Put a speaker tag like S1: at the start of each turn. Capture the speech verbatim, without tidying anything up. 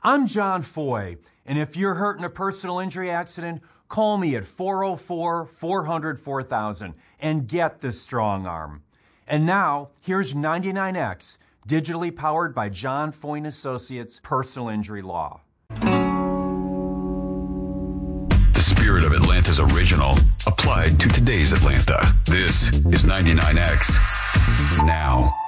S1: I'm John Foy, and if you're hurt in a personal injury accident, call me at four oh four, four hundred, four thousand and get the strong arm. And now, here's ninety-nine X, digitally powered by John Foy and Associates Personal Injury Law.
S2: The spirit of Atlanta's original applied to today's Atlanta. This is ninety-nine X Now.